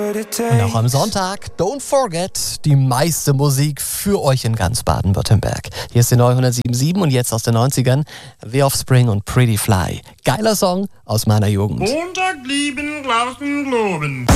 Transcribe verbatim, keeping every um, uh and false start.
Und auch am Sonntag, don't forget, die meiste Musik für euch in ganz Baden-Württemberg. Hier ist die neue hundertsieben Komma sieben und jetzt aus den neunzigern The Offspring und Pretty Fly. Geiler Song aus meiner Jugend. Montag lieben, draußen globen.